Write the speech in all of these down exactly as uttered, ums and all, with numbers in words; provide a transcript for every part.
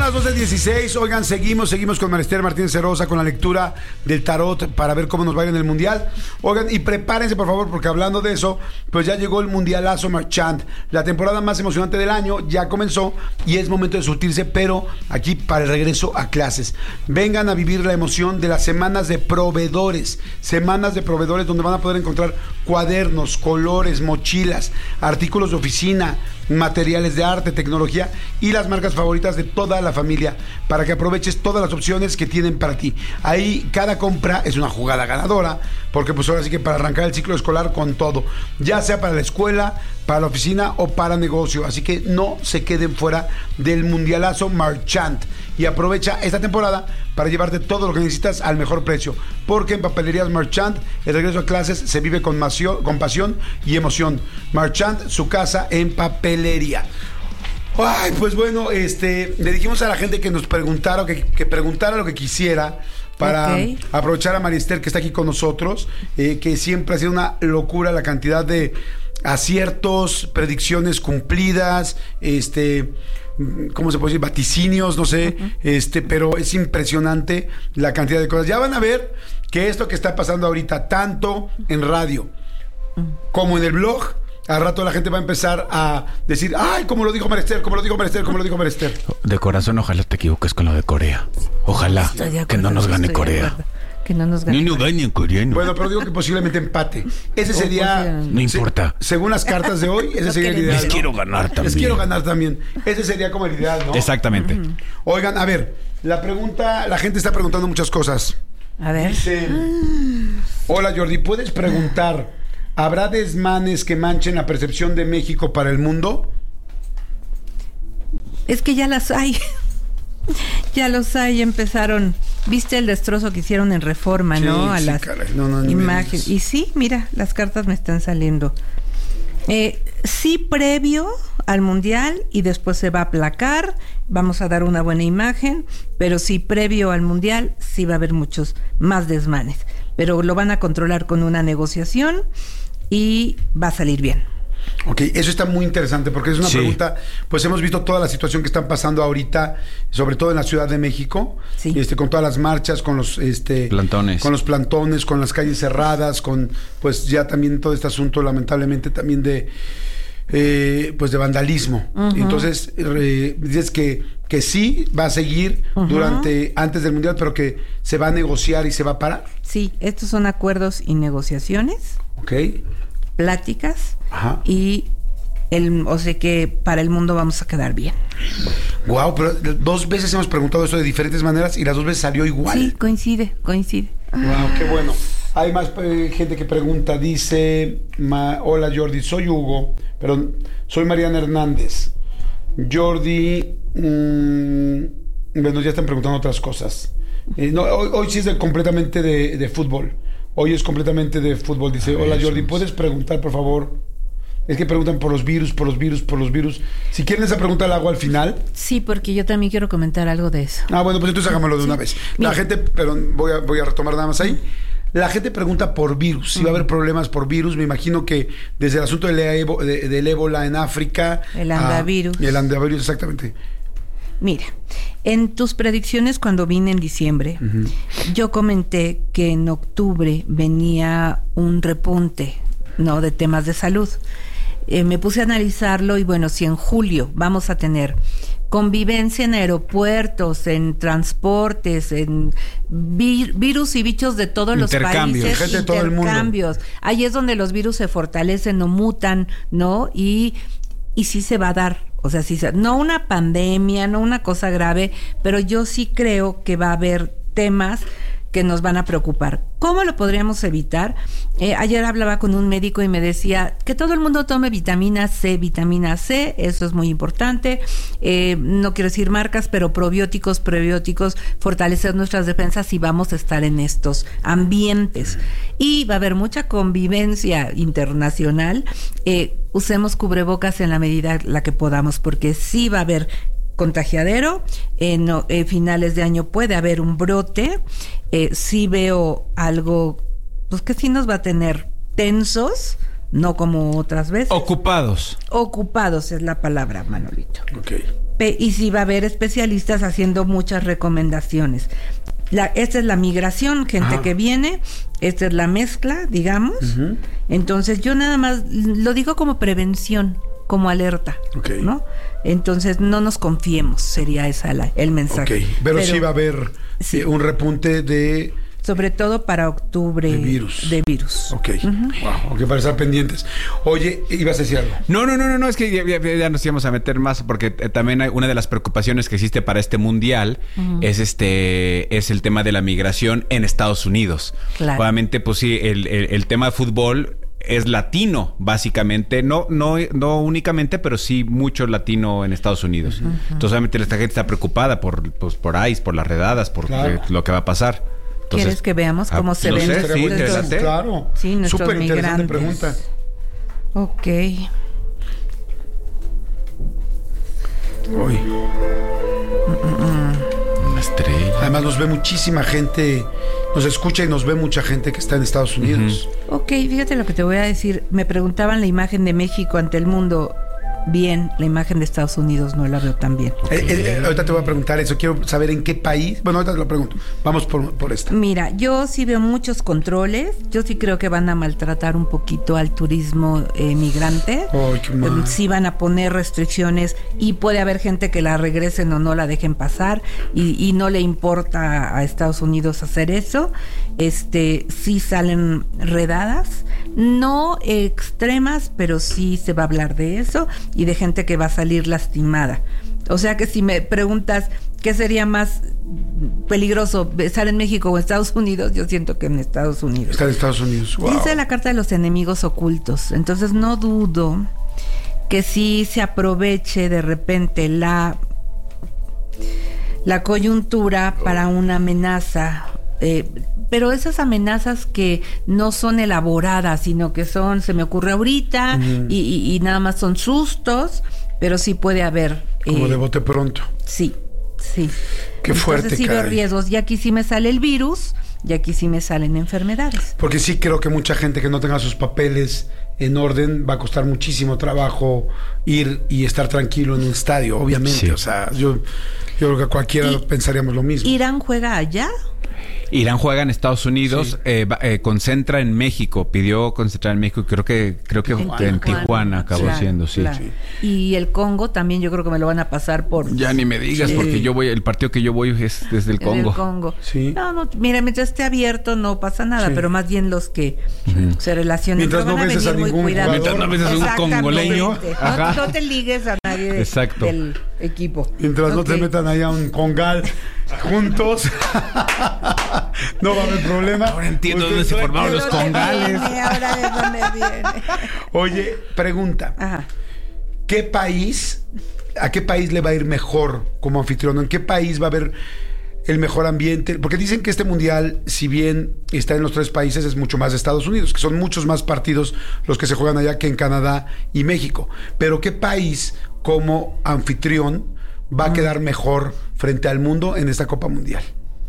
las doce dieciséis. Oigan, seguimos, seguimos con Marister Martínez Cerosa con la lectura del tarot para ver cómo nos va en el Mundial. Oigan, y prepárense, por favor, porque hablando de eso, pues ya llegó el Mundialazo Marchand. La temporada más emocionante del año ya comenzó y es momento de surtirse, pero aquí para el regreso a clases. Vengan a vivir la emoción de las semanas de proveedores. Semanas de proveedores donde van a poder encontrar cuadernos, colores, mochilas, artículos de oficina, materiales de arte, tecnología y las marcas favoritas de toda la familia para que aproveches todas las opciones que tienen para ti. Ahí cada compra es una jugada ganadora, porque pues ahora sí que para arrancar el ciclo escolar con todo, ya sea para la escuela, para la oficina o para negocio. Así que no se queden fuera del Mundialazo Marchand y aprovecha esta temporada para llevarte todo lo que necesitas al mejor precio, porque en Papelerías Marchand el regreso a clases se vive con, masio, con pasión y emoción. Marchand, su casa en papelería. Ay, pues bueno, este, le dijimos a la gente que nos preguntara, que, que preguntara lo que quisiera para okay. aprovechar a Marister, que está aquí con nosotros, eh, que siempre ha sido una locura la cantidad de aciertos, predicciones cumplidas, este, ¿cómo se puede decir? Vaticinios, no sé, uh-huh. este, pero es impresionante la cantidad de cosas. Ya van a ver que esto que está pasando ahorita, tanto en radio uh-huh. como en el blog, al rato la gente va a empezar a decir, ay, como lo dijo Marister, como lo dijo Marister, como lo dijo Marister. De corazón, ojalá te equivoques con lo de Corea. Ojalá acuerdo, que no nos gane Corea. Que no nos gane. No nos gane en coreano. Bueno, pero digo que posiblemente empate. Ese sería... No importa. Se, según las cartas de hoy, ese sería el ideal. Les quiero ganar también. Les quiero ganar también. Ese sería como el ideal, ¿no? Exactamente. Uh-huh. Oigan, a ver, la pregunta, la gente está preguntando muchas cosas. A ver. Dice, hola Jordi, ¿puedes preguntar, ¿habrá desmanes que manchen la percepción de México para el mundo? Es que ya las hay. Ya los hay, empezaron. ¿Viste el destrozo que hicieron en Reforma, sí, no? A sí, las caray, no, no, imágenes. Y sí, mira, las cartas me están saliendo. Eh, sí, previo al Mundial y después se va a aplacar. Vamos a dar una buena imagen, pero sí, previo al Mundial, sí va a haber muchos más desmanes. Pero lo van a controlar con una negociación y va a salir bien. Ok, eso está muy interesante porque es una sí. pregunta, pues hemos visto toda la situación que están pasando ahorita, sobre todo en la Ciudad de México, sí. este, con todas las marchas, con los este, plantones, con los plantones, con las calles cerradas, con pues ya también todo este asunto lamentablemente también de eh, pues de vandalismo. Uh-huh. Entonces eh, dices que que sí va a seguir uh-huh. durante antes del Mundial, pero que se va a negociar y se va a parar. Sí, estos son acuerdos y negociaciones. Ok. Pláticas. Ajá. Y el, o sea que para el mundo vamos a quedar bien. Wow, pero dos veces hemos preguntado eso de diferentes maneras y las dos veces salió igual. Sí, coincide, coincide. Wow, qué bueno. Hay más eh, gente que pregunta, dice, ma, hola Jordi, soy Hugo, perdón, soy Mariana Hernández. Jordi, mmm, bueno, ya están preguntando otras cosas. Eh, no, hoy, hoy sí es de, completamente de, de fútbol. Hoy es completamente de fútbol. Dice, hola Jordi, ¿puedes preguntar, por favor? Es que preguntan por los virus, por los virus, por los virus. Si quieren esa pregunta la hago al final. Sí, porque yo también quiero comentar algo de eso. Ah, bueno, pues entonces hagámoslo de sí. una vez. La Mira. gente, perdón, voy a, voy a retomar nada más ahí. La gente pregunta por virus, si uh-huh. va a haber problemas por virus. Me imagino que desde el asunto del, ébo, de, del ébola en África. El andavirus. A, el andavirus, exactamente. Mira, en tus predicciones cuando vine en diciembre, uh-huh. yo comenté que en octubre venía un repunte, ¿no?, de temas de salud. Eh, me puse a analizarlo y bueno, si en julio vamos a tener convivencia en aeropuertos, en transportes, en vir, virus y bichos de todos los países, gente de todo el mundo. Ahí es donde los virus se fortalecen o mutan, ¿no? Y, y sí se va a dar. O sea, sí, no una pandemia, no una cosa grave, pero yo sí creo que va a haber temas que nos van a preocupar. ¿Cómo lo podríamos evitar? Eh, ayer hablaba con un médico y me decía que todo el mundo tome vitamina C, vitamina C, eso es muy importante. Eh, no quiero decir marcas, pero probióticos, prebióticos, fortalecer nuestras defensas y vamos a estar en estos ambientes. Y va a haber mucha convivencia internacional. Eh, usemos cubrebocas en la medida en la que podamos, porque sí va a haber contagiadero, en eh, finales de año puede haber un brote, eh, sí veo algo, pues que sí nos va a tener tensos, no como otras veces. Ocupados. Ocupados es la palabra, Manolito. Ok. Pe- y sí va a haber especialistas haciendo muchas recomendaciones. La, esta es la migración, gente Ajá. que viene, esta es la mezcla, digamos. Ujú. Entonces yo nada más lo digo como prevención, como alerta, Ok. ¿no? Entonces no nos confiemos, sería esa la, el mensaje. Ok, pero, sí va a haber sí. eh, un repunte de... Sobre todo para octubre. De virus. De virus. Ok, wow, ok, para estar pendientes. Oye, ibas a decir algo. No, no, no, no, no, es que ya, ya- ya nos íbamos a meter más porque eh, también hay una de las preocupaciones que existe para este mundial uh-huh. es este es el tema de la migración en Estados Unidos. Claro. Obviamente, pues sí, el, el, el tema de fútbol es latino, básicamente, no, no, no únicamente, pero sí mucho latino en Estados Unidos. Uh-huh. Entonces, obviamente, esta gente está preocupada por, pues, por ICE, por las redadas, por claro. eh, lo que va a pasar. Entonces, ¿quieres que veamos cómo ah, se no ven? Sé, sí, nuestros, claro. Sí, nuestros Súper interesante migrantes. pregunta. Ok. Uy. Una estrella. Además nos ve muchísima gente, nos escucha y nos ve mucha gente que está en Estados Unidos. Uh-huh. Ok, fíjate lo que te voy a decir. Me preguntaban la imagen de México ante el mundo. Bien, la imagen de Estados Unidos no la veo tan bien. Okay. Eh, eh, ahorita te voy a preguntar eso. Quiero saber en qué país. Bueno, ahorita te lo pregunto. Vamos por, por esta. Mira, yo sí veo muchos controles. Yo sí creo que van a maltratar un poquito al turismo eh, migrante. Ay, qué mal. Sí van a poner restricciones y puede haber gente que la regresen o no la dejen pasar y, y no le importa a Estados Unidos hacer eso. Este, sí salen redadas, no extremas, pero sí se va a hablar de eso y de gente que va a salir lastimada. O sea que si me preguntas qué sería más peligroso, estar en México o en Estados Unidos, yo siento que en Estados Unidos. Estar en Estados Unidos. Wow. Dice la carta de los enemigos ocultos. Entonces no dudo que sí se aproveche de repente la la coyuntura para una amenaza. Eh, pero esas amenazas que no son elaboradas, sino que son, se me ocurre ahorita, uh-huh. y, y, y nada más son sustos, pero sí puede haber. Como eh, de bote pronto. Sí, sí. Qué fuerte, Entonces sí caray. veo riesgos. Y aquí sí me sale el virus, y aquí sí me salen enfermedades. Porque sí creo que mucha gente que no tenga sus papeles en orden va a costar muchísimo trabajo ir y estar tranquilo en un estadio, obviamente. Sí. O sea, yo, yo creo que cualquiera pensaríamos lo mismo. ¿Irán juega allá? Irán juega en Estados Unidos, sí. eh, eh, concentra en México, pidió concentrar en México, creo que creo que en Tijuana, en Tijuana acabó claro, siendo, sí. Claro. sí. Y el Congo también yo creo que me lo van a pasar por... Ya ni me digas, sí. porque yo voy, el partido que yo voy es desde el Congo. El Congo. Sí. No, no, mira, mientras esté abierto no pasa nada, sí. pero más bien los que uh-huh. se relacionen. Mientras no beses a, a ningún jugador. Mientras no beses a un congoleño. No, no te ligues a nadie de, Exacto. del equipo. Mientras okay. no te metan allá a un congal juntos, no va a haber problema. Ahora entiendo dónde se formaron los congales. Viene, ahora de dónde viene. Oye, pregunta. Ajá. ¿Qué país, a qué país le va a ir mejor como anfitrión? ¿En qué país va a haber el mejor ambiente? Porque dicen que este mundial, si bien está en los tres países, es mucho más de Estados Unidos, que son muchos más partidos los que se juegan allá que en Canadá y México. Pero ¿qué país como anfitrión va a quedar mejor frente al mundo en esta Copa Mundial?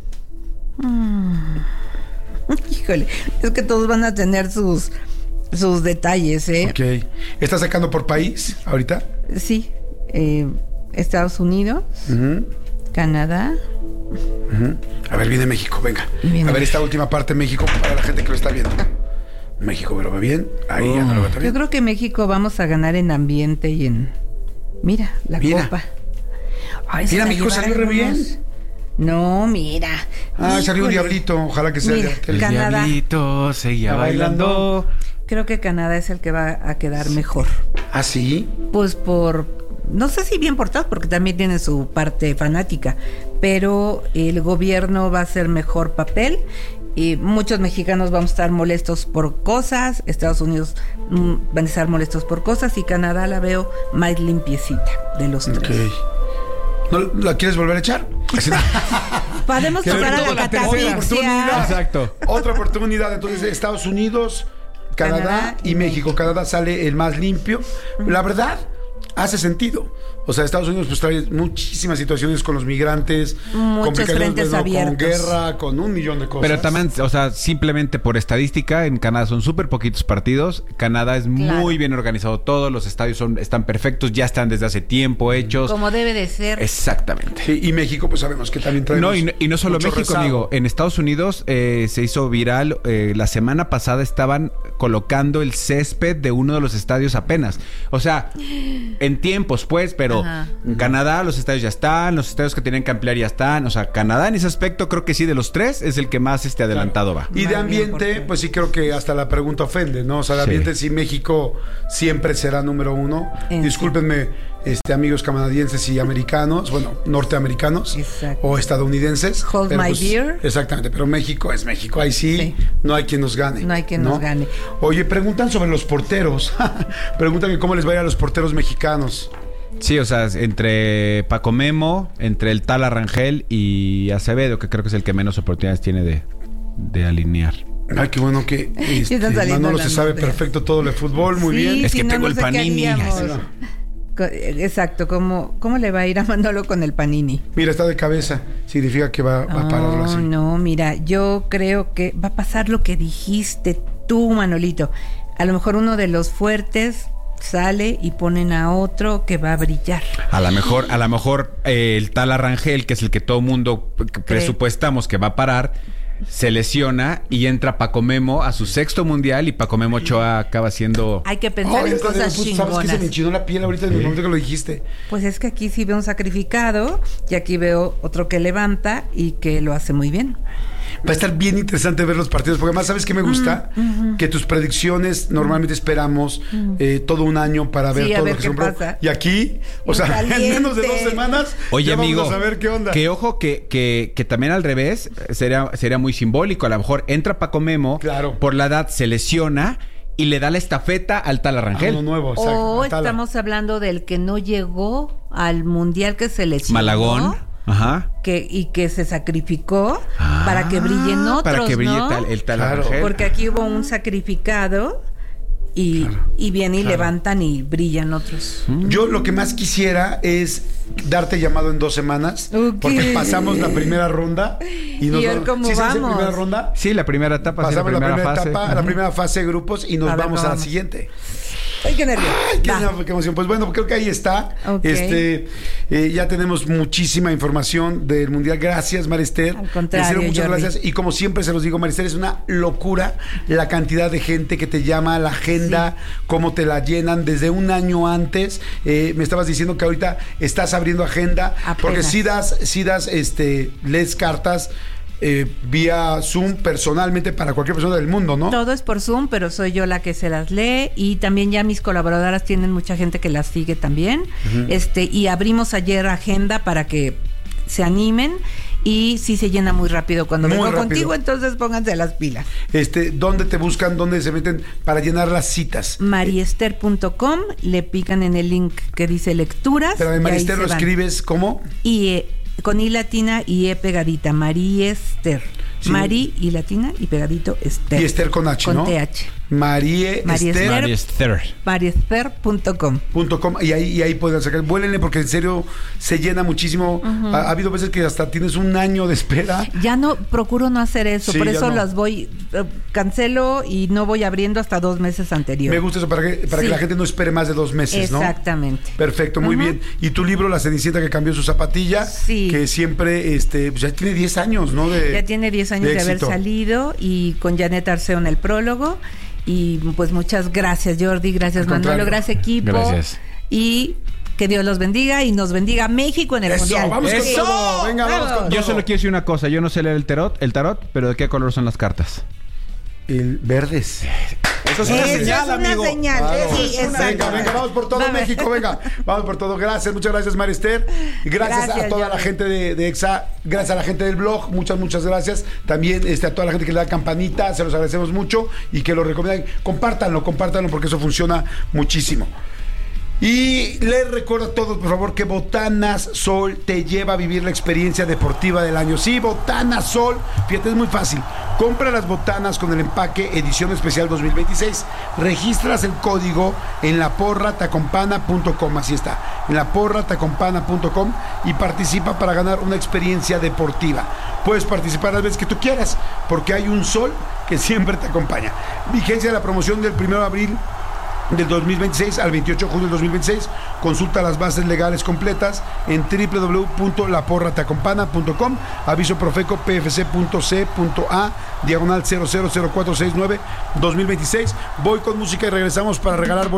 Mm. Híjole, es que todos van a tener sus sus detalles, ¿eh? Ok. ¿Estás sacando por país ahorita? Sí. Eh, Estados Unidos, uh-huh. Canadá. Uh-huh. A ver, viene México, venga. Viene. A ver esta última parte de México para la gente que lo está viendo. México, ¿me lo ve bien? Ahí oh. ya no lo ve bien. Yo creo que México vamos a ganar en ambiente y en... Mira, la mira. copa. Ay, mira, México salió re bien. No, mira. Ah, salió un diablito. Ojalá que sea mira, el Canadá. diablito seguía bailando. Creo que Canadá es el que va a quedar mejor. ¿Ah, sí? Pues por... No sé si bien portado, porque también tiene su parte fanática, pero el gobierno va a hacer mejor papel y muchos mexicanos vamos a estar molestos por cosas, Estados Unidos mm, van a estar molestos por cosas y Canadá la veo más limpiecita de los tres. Okay. ¿No la quieres volver a echar? Podemos pasar a la catafixia. Exacto. Otra oportunidad. Entonces, Estados Unidos, Canadá, Canadá y, y México. México. Canadá sale el más limpio. Uh-huh. La verdad, hace sentido. O sea, Estados Unidos pues trae muchísimas situaciones con los migrantes, Muchos complicaciones, frentes ¿no? abiertos. Con guerra, con un millón de cosas. Pero también, o sea, simplemente por estadística, en Canadá son súper poquitos partidos. Canadá es Claro. muy bien organizado todo. Los estadios son, están perfectos, ya están desde hace tiempo hechos. Como debe de ser. Exactamente. Sí, y México, pues sabemos que también trae. No, y no, y no solo mucho México, rezago. amigo. En Estados Unidos eh, se hizo viral. Eh, la semana pasada estaban colocando el césped de uno de los estadios apenas. O sea, en tiempos, pues, pero Ajá. en Canadá los estadios ya están, los estadios que tienen que ampliar ya están. O sea, Canadá en ese aspecto creo que sí, de los tres, es el que más este adelantado va. Y de Más bien, ambiente, porque- pues sí creo que hasta la pregunta ofende, ¿no? O sea, de Sí. ambiente sí México siempre será número uno. En- Discúlpenme, este, amigos canadienses y americanos, bueno, norteamericanos Exacto. o estadounidenses. Hold pero, my pues, beer. Exactamente, pero México es México, ahí sí, Sí. no hay quien nos gane. No hay quien nos gane. Oye, preguntan sobre los porteros. Preguntan que cómo les va a ir a los porteros mexicanos. Sí, o sea, entre Paco Memo, entre el Tala Rangel y Acevedo, que creo que es el que menos oportunidades tiene de, de alinear. Ay, qué bueno que este, están saliendo Manolo se las sabe notas. perfecto todo de fútbol, muy Sí, bien. Es si que no, tengo no el sé qué panini. haríamos. Bueno. Co- Exacto, ¿cómo, ¿cómo le va a ir a Manolo con el panini? Mira, está de cabeza. Significa que va, va a pararlo así. Oh, no, mira, yo creo que va a pasar lo que dijiste tú, Manolito. A lo mejor uno de los fuertes sale y ponen a otro que va a brillar. A lo mejor, a lo mejor eh, el Tala Rangel, que es el que todo mundo p- presupuestamos que va a parar, se lesiona y entra Paco Memo a su sexto mundial y Paco Memo Ochoa acaba siendo... Hay que pensar Ay, en hasta de- cosas pues, ¿sabes que se me chingonas. enchinó la piel ahorita en el momento que lo dijiste? Pues es que aquí sí veo un sacrificado y aquí veo otro que levanta y que lo hace muy bien. Va a estar bien interesante ver los partidos, porque además, ¿sabes qué me gusta? Que tus predicciones normalmente esperamos eh, todo un año para ver Sí, a todo ver lo que qué se compró. pasa. Y aquí, o En sea, en menos de dos caliente. semanas, Oye, ya amigo, vamos a ver qué onda. que ojo que, que, que también al revés sería, sería muy simbólico. A lo mejor entra Paco Memo, Claro. por la edad se lesiona y le da la estafeta al Tala Ah, Rangel. uno nuevo, exacto. O Atala. estamos hablando del que no llegó al mundial que se lesionó. Malagón. Ajá. Que, y que se sacrificó Ah, para que brillen otros, Para que brille ¿no? tal- el Tala Claro. Rangel. Porque aquí hubo un sacrificado y, y vienen y levantan y brillan otros. Yo lo que más quisiera es darte llamado en dos semanas, Ok. porque pasamos la primera ronda y nos Y ver vamos- cómo ¿Sí se dice vamos. primera ronda? Sí, la primera etapa, sí, la Pasamos la primera, primera, fase. etapa, la Ujú. primera fase de grupos y nos A ver, vamos a la vamos. siguiente. ¡Ay, qué nervio! Ay, qué, Va. qué emoción. Pues bueno, creo que ahí está. Ok. Este, eh, ya tenemos muchísima información del Mundial. Gracias, Marister. Al contrario, En serio, muchas Jordi. gracias. Y como siempre se los digo, Marister, es una locura la cantidad de gente que te llama, la agenda, cómo te la llenan desde un año antes. Eh, me estabas diciendo que ahorita estás abriendo agenda, Apenas. porque si das, si das, este, lees cartas eh, vía Zoom personalmente para cualquier persona del mundo, ¿no? Todo es por Zoom, pero soy yo la que se las lee y también ya mis colaboradoras tienen mucha gente que las sigue también. Este, y abrimos ayer agenda para que se animen y sí se llena muy rápido cuando Muy vengo rápido. contigo, entonces pónganse las pilas. Este, ¿dónde te buscan? ¿Dónde se meten para llenar las citas? mariester punto com, le pican en el link que dice lecturas. Pero y ahí Marister se lo van. escribes ¿cómo? Y eh, con I latina y E pegadita, Mariester. Sí. Mari y latina y pegadito Esther. Y Esther con H, con ¿no? T H. Marie Marie Esther. Esther. María Esther. mariester punto com. Punto com, y ahí, y ahí pueden sacar, vuélenle porque en serio se llena muchísimo. ha, ha habido veces que hasta tienes un año de espera. Ya no, procuro no hacer eso, Sí, por ya eso no. las voy, eh, cancelo y no voy abriendo hasta dos meses anteriores. Me gusta eso para que, para Sí. que la gente no espere más de dos meses, ¿no? Exactamente. Perfecto, muy Ujú. bien. Y tu libro, La Cenicienta que cambió su zapatilla, Sí. que siempre, este, pues ya tiene diez años, ¿no? De, Ya tiene diez años de, haber éxito. salido y con Janet Arceo en el prólogo. Y pues muchas gracias, Jordi, gracias, Al Manolo, contrario. gracias, equipo. Gracias. Y que Dios los bendiga y nos bendiga México en el Eso, Mundial. vamos con ¡Eso! todo. Venga, vamos Bravo. con Yo todo. solo quiero decir una cosa. Yo no sé leer el tarot, el tarot, pero ¿de qué color son las cartas? El verdes. Eso Esa es una señal. Claro. Sí, exacto. Venga, venga, vamos por todo Vamos. México, venga. Vamos por todo. Gracias, muchas gracias, Marister. Gracias, Gracias, a toda Jordi. la gente de, de EXA, gracias a la gente del blog, muchas, muchas gracias. También este, a toda la gente que le da campanita, se los agradecemos mucho y que lo recomiendan. Compártanlo, compártanlo porque eso funciona muchísimo. Y les recuerdo a todos, por favor, que Botanas Sol te lleva a vivir la experiencia deportiva del año. Sí, Botanas Sol, fíjate, es muy fácil. Compra las botanas con el empaque edición especial dos mil veintiséis. Registras el código en la porra te acompana punto com, así está, en la porra te acompana punto com, y participa para ganar una experiencia deportiva. Puedes participar las veces que tú quieras, porque hay un sol que siempre te acompaña. Vigencia de la promoción del primero de abril del dos mil veintiséis al veintiocho de junio del dos mil veintiséis. Consulta las bases legales completas en doble u doble u doble u punto la porra te acompana punto com. Aviso Profeco P F C punto C punto A diagonal cero cero cero cuatro seis nueve dos mil veintiséis. Voy con música y regresamos para regalar boletos